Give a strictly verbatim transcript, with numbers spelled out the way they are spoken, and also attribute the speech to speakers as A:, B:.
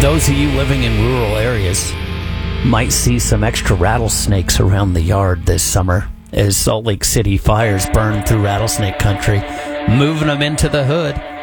A: Those of you living in rural areas might see some extra rattlesnakes around the yard this summer as Salt Lake City fires burn through rattlesnake country, moving them into the hood.